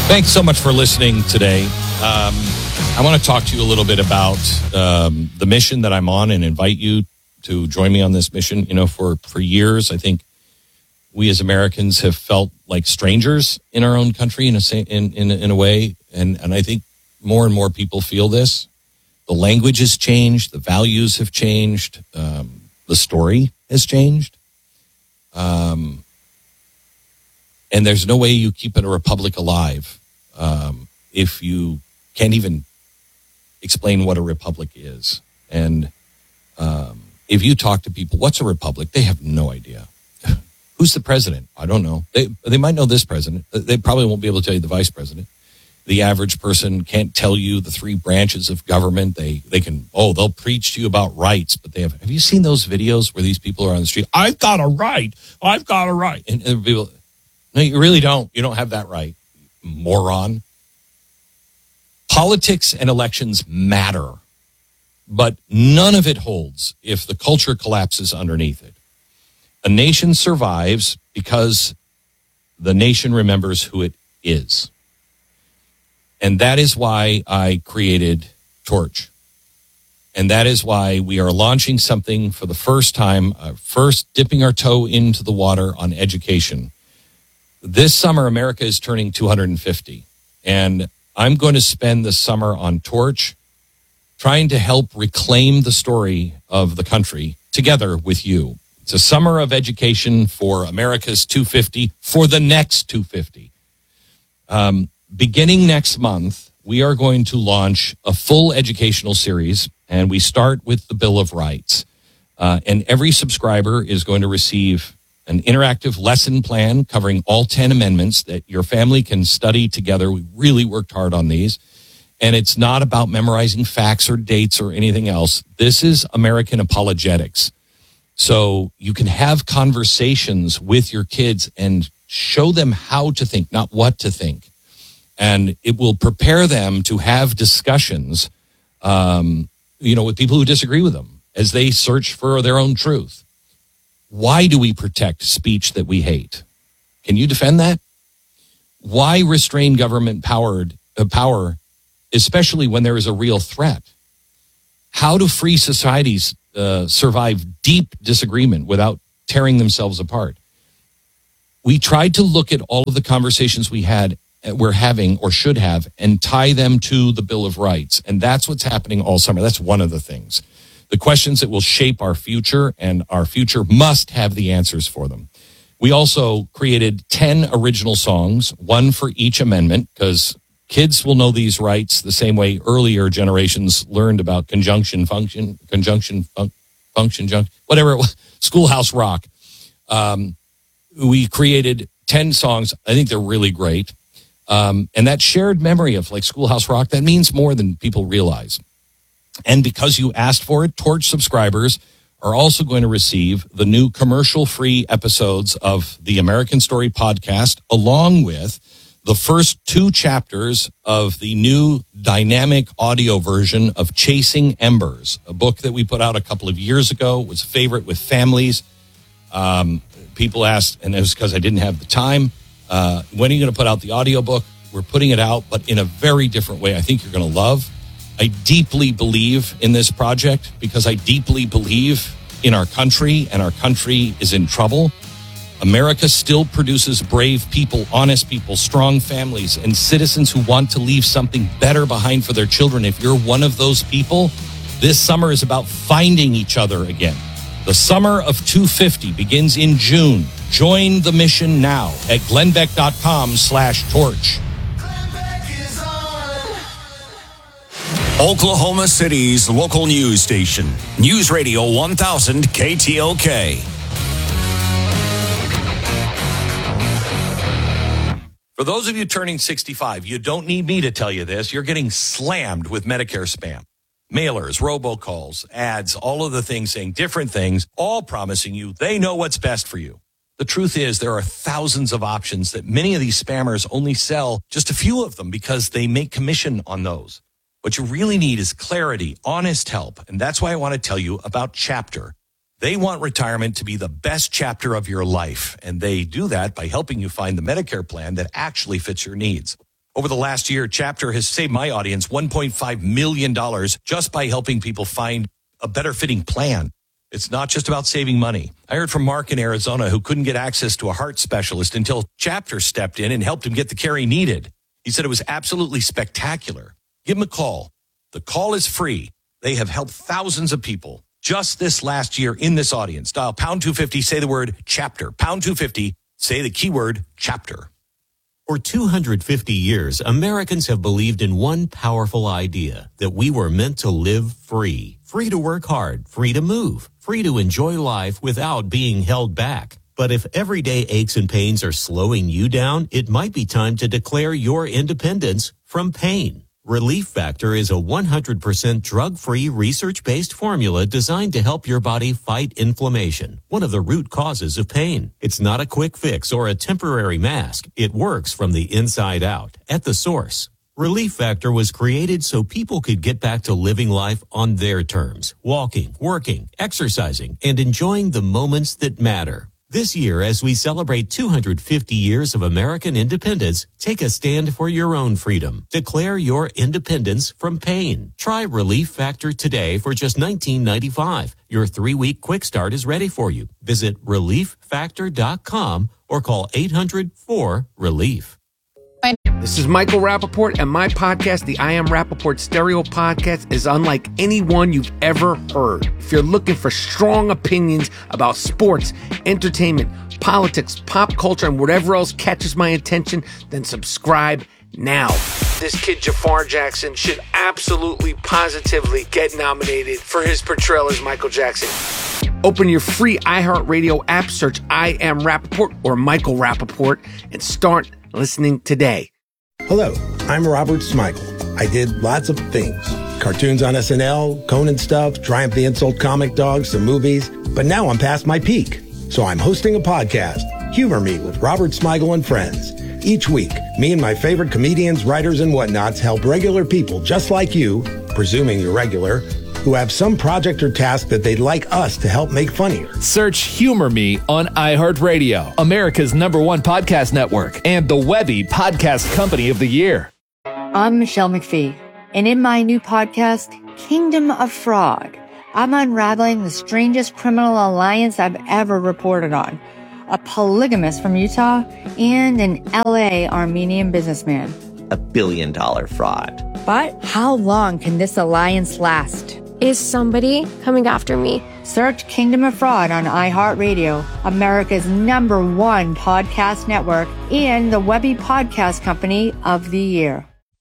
Thanks so much for listening today. I want to talk to you a little bit about the mission that I'm on and invite you to join me on this mission. You know, for years, I think we as Americans have felt like strangers in our own country in a way. And I think more and more people feel this. The language has changed. The values have changed. The story has changed. And there's no way you keep a republic alive if you can't even explain what a republic is. And if you talk to people, what's a republic? They have no idea. Who's the president? I don't know. They might know this president. They probably won't be able to tell you the vice president. The average person can't tell you the three branches of government. They can, they'll preach to you about rights, but have you seen those videos where these people are on the street? I've got a right. I've got a right. And people, no, you really don't. You don't have that right, moron. Politics and elections matter, but none of it holds if the culture collapses underneath it. A nation survives because the nation remembers who it is. And that is why I created Torch. And that is why we are launching something for the first time, first dipping our toe into the water on education. This summer, America is turning 250. And I'm going to spend the summer on Torch trying to help reclaim the story of the country together with you. It's a summer of education for America's 250, for the next 250. Beginning next month, we are going to launch a full educational series, and we start with the Bill of Rights. And every subscriber is going to receive an interactive lesson plan covering all 10 amendments that your family can study together. We really worked hard on these. And it's not about memorizing facts or dates or anything else. This is American apologetics. So you can have conversations with your kids and show them how to think, not what to think. And it will prepare them to have discussions, with people who disagree with them as they search for their own truth. Why do we protect speech that we hate? Can you defend that? Why restrain government power, especially when there is a real threat? How do free societies survive deep disagreement without tearing themselves apart? We tried to look at all of the conversations we're having or should have and tie them to the Bill of Rights. And that's what's happening all summer. That's one of the things. The questions that will shape our future, and our future must have the answers for them. We also created 10 original songs, one for each amendment, because kids will know these rights the same way earlier generations learned about conjunction, function, whatever it was, Schoolhouse Rock. We created 10 songs. I think they're really great. And that shared memory of like Schoolhouse Rock, that means more than people realize. And because you asked for it, Torch subscribers are also going to receive the new commercial-free episodes of the American Story podcast, along with the first 2 chapters of the new dynamic audio version of Chasing Embers, a book that we put out a couple of years ago. It was a favorite with families. People asked, and it was because I didn't have the time, when are you going to put out the audiobook? We're putting it out, but in a very different way I think you're going to love. I deeply believe in this project because I deeply believe in our country, and our country is in trouble. America still produces brave people, honest people, strong families, and citizens who want to leave something better behind for their children. If you're one of those people, this summer is about finding each other again. The summer of 250 begins in June. Join the mission now at glennbeck.com/torch. Oklahoma City's local news station, News Radio 1000 KTOK. For those of you turning 65, you don't need me to tell you this. You're getting slammed with Medicare spam. Mailers, robocalls, ads, all of the things saying different things, all promising you they know what's best for you. The truth is there are thousands of options that many of these spammers only sell just a few of them because they make commission on those. What you really need is clarity, honest help. And that's why I want to tell you about Chapter. They want retirement to be the best chapter of your life. And they do that by helping you find the Medicare plan that actually fits your needs. Over the last year, Chapter has saved my audience $1.5 million just by helping people find a better fitting plan. It's not just about saving money. I heard from Mark in Arizona who couldn't get access to a heart specialist until Chapter stepped in and helped him get the care he needed. He said it was absolutely spectacular. Give him a call. The call is free. They have helped thousands of people just this last year in this audience. Dial pound 250, say the word Chapter. Pound 250, say the keyword Chapter. For 250 years, Americans have believed in one powerful idea, that we were meant to live free. Free to work hard, free to move, free to enjoy life without being held back. But if everyday aches and pains are slowing you down, it might be time to declare your independence from pain. Relief Factor is a 100% drug-free, research-based formula designed to help your body fight inflammation, one of the root causes of pain. It's not a quick fix or a temporary mask. It works from the inside out, at the source. Relief Factor was created so people could get back to living life on their terms, walking, working, exercising, and enjoying the moments that matter. This year, as we celebrate 250 years of American independence, take a stand for your own freedom. Declare your independence from pain. Try Relief Factor today for just $19.95. Your 3-week quick start is ready for you. Visit ReliefFactor.com or call 800-4-RELIEF. This is Michael Rappaport, and my podcast, the I Am Rappaport Stereo Podcast, is unlike anyone you've ever heard. If you're looking for strong opinions about sports, entertainment, politics, pop culture, and whatever else catches my attention, then subscribe now. This kid, Jafar Jackson, should absolutely, positively get nominated for his portrayal as Michael Jackson. Open your free iHeartRadio app, search I Am Rappaport or Michael Rappaport, and start listening today. Hello, I'm Robert Smigel. I did lots of things. Cartoons on SNL, Conan stuff, Triumph the Insult Comic Dogs, some movies. But now I'm past my peak. So I'm hosting a podcast, Humor Me with Robert Smigel and Friends. Each week, me and my favorite comedians, writers, and whatnots help regular people just like you, presuming you're regular, who have some project or task that they'd like us to help make funnier. Search Humor Me on iHeartRadio, America's #1 podcast network, and the Webby Podcast Company of the Year. I'm Michelle McPhee, and in my new podcast, Kingdom of Fraud, I'm unraveling the strangest criminal alliance I've ever reported on. A polygamist from Utah and an LA Armenian businessman. $1 billion fraud. But how long can this alliance last? Is somebody coming after me? Search Kingdom of Fraud on iHeartRadio, America's #1 podcast network, and the Webby Podcast Company of the Year.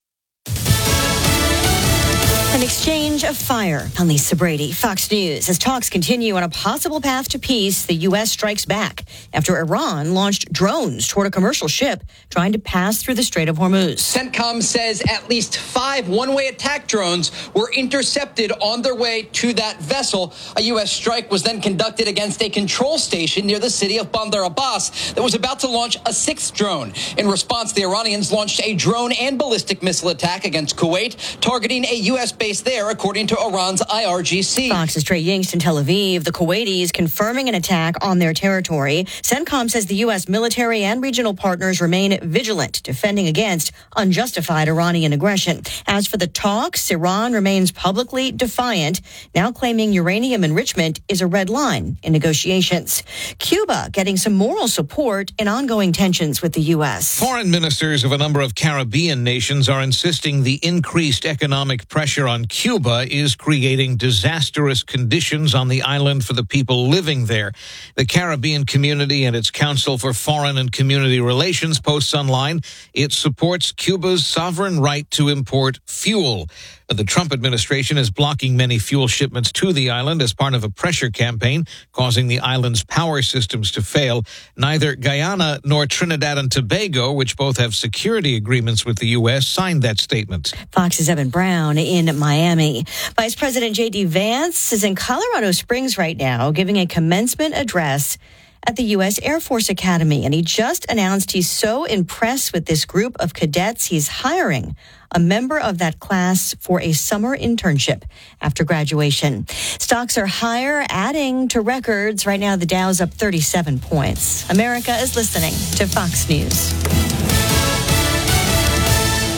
An exchange of fire. I'm Lisa Brady, Fox News. As talks continue on a possible path to peace, the U.S. strikes back after Iran launched drones toward a commercial ship trying to pass through the Strait of Hormuz. CENTCOM says at least 5 one-way attack drones were intercepted on their way to that vessel. A U.S. strike was then conducted against a control station near the city of Bandar Abbas that was about to launch a 6th drone. In response, the Iranians launched a drone and ballistic missile attack against Kuwait, targeting a U.S. base there, according to Iran's IRGC. Fox's Trey Yingst in Tel Aviv. The Kuwaitis confirming an attack on their territory. CENTCOM says the U.S. military and regional partners remain vigilant, defending against unjustified Iranian aggression. As for the talks, Iran remains publicly defiant, now claiming uranium enrichment is a red line in negotiations. Cuba getting some moral support in ongoing tensions with the U.S. Foreign ministers of a number of Caribbean nations are insisting the increased economic pressure on Cuba is creating disastrous conditions on the island for the people living there. The Caribbean Community and its Council for Foreign and Community Relations posts online it supports Cuba's sovereign right to import fuel. The Trump administration is blocking many fuel shipments to the island as part of a pressure campaign, causing the island's power systems to fail. Neither Guyana nor Trinidad and Tobago, which both have security agreements with the U.S., signed that statement. Fox's Evan Brown in Miami. Vice President J.D. Vance is in Colorado Springs right now giving a commencement address at the U.S. Air Force Academy, and he just announced he's so impressed with this group of cadets, he's hiring a member of that class for a summer internship after graduation. Stocks are higher, adding to records. Right now, the Dow's up 37 points. America is listening to Fox News.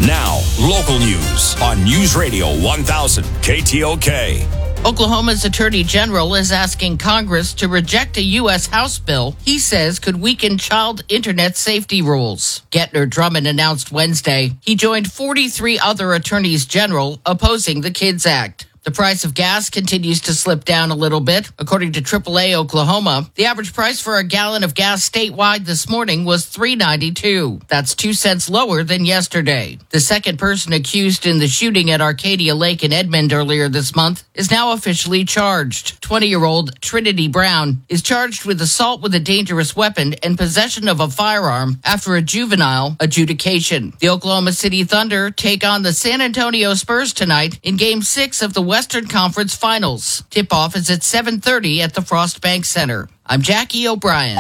Now, local news on News Radio 1000 KTOK. Oklahoma's Attorney General is asking Congress to reject a U.S. House bill he says could weaken child internet safety rules. Gettner Drummond announced Wednesday he joined 43 other attorneys general opposing the KIDS Act. The price of gas continues to slip down a little bit. According to AAA Oklahoma, the average price for a gallon of gas statewide this morning was $3.92. That's 2 cents lower than yesterday. The second person accused in the shooting at Arcadia Lake in Edmond earlier this month is now officially charged. 20-year-old Trinity Brown is charged with assault with a dangerous weapon and possession of a firearm after a juvenile adjudication. The Oklahoma City Thunder take on the San Antonio Spurs tonight in Game 6 of the Western Conference Finals. Tip-off is at 7:30 at the Frost Bank Center. I'm Jackie O'Brien.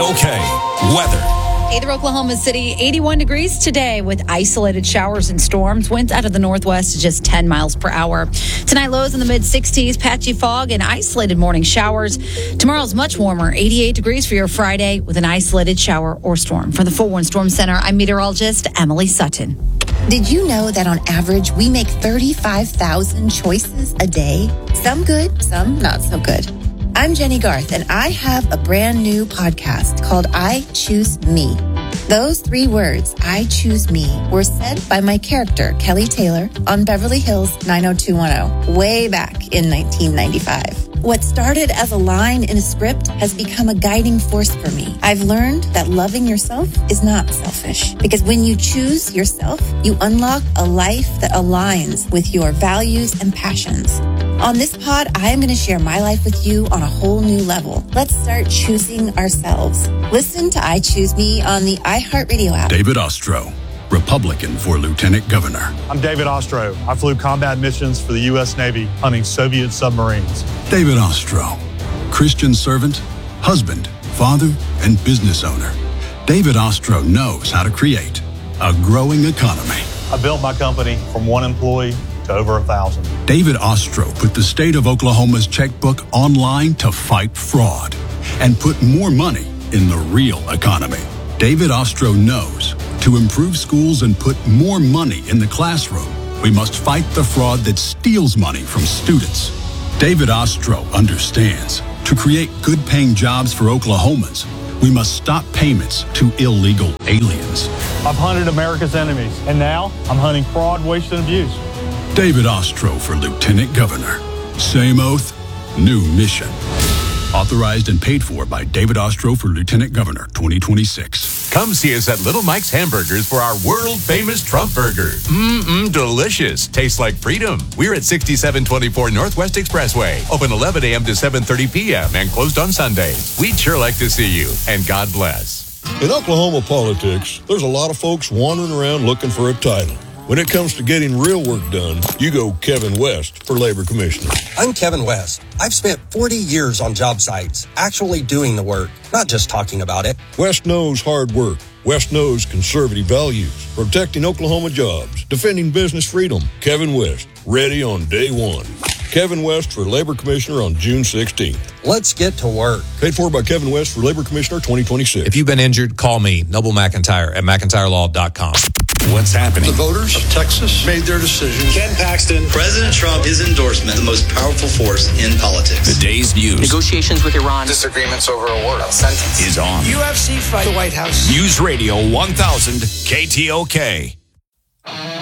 KTOK weather. Either Oklahoma City, 81 degrees today with isolated showers and storms. Winds out of the northwest to just 10 miles per hour. Tonight, lows in the mid-60s, patchy fog and isolated morning showers. Tomorrow's much warmer, 88 degrees for your Friday with an isolated shower or storm. From the 4-1 Storm Center, I'm meteorologist Emily Sutton. Did you know that on average, we make 35,000 choices a day? Some good, some not so good. I'm Jenny Garth, and I have a brand new podcast called I Choose Me. Those 3 words, I choose me, were said by my character, Kelly Taylor, on Beverly Hills 90210, way back in 1995. What started as a line in a script has become a guiding force for me. I've learned that loving yourself is not selfish, because when you choose yourself, you unlock a life that aligns with your values and passions. On this pod, I am going to share my life with you on a whole new level. Let's start choosing ourselves. Listen to I Choose Me on the iHeartRadio app. David Ostro, Republican for Lieutenant Governor. I'm David Ostro. I flew combat missions for the U.S. Navy hunting Soviet submarines. David Ostro, Christian servant, husband, father, and business owner. David Ostro knows how to create a growing economy. I built my company from 1 employee to over 1,000. David Ostro put the state of Oklahoma's checkbook online to fight fraud and put more money in the real economy. David Ostro knows to improve schools and put more money in the classroom, we must fight the fraud that steals money from students. David Ostro understands to create good-paying jobs for Oklahomans, we must stop payments to illegal aliens. I've hunted America's enemies, and now I'm hunting fraud, waste, and abuse. David Ostro for Lieutenant Governor. Same oath, new mission. Authorized and paid for by David Ostro for Lieutenant Governor 2026. Come see us at Little Mike's Hamburgers for our world-famous Trump Burger. Delicious. Tastes like freedom. We're at 6724 Northwest Expressway. Open 11 a.m. to 7:30 p.m. and closed on Sundays. We'd sure like to see you, and God bless. In Oklahoma politics, there's a lot of folks wandering around looking for a title. When it comes to getting real work done, you go Kevin West for Labor Commissioner. I'm Kevin West. I've spent 40 years on job sites, actually doing the work, not just talking about it. West knows hard work. West knows conservative values, protecting Oklahoma jobs, defending business freedom. Kevin West, ready on day one. Kevin West for Labor Commissioner on June 16th. Let's get to work. Paid for by Kevin West for Labor Commissioner 2026. If you've been injured, call me, Noble McIntyre at McIntyreLaw.com. What's happening? The voters of Texas made their decision. Ken Paxton, President Trump, his endorsement, the most powerful force in politics. The day's news. Negotiations with Iran. Disagreements over a war sentence. Is on. UFC fight. The White House. News Radio 1000 KTOK.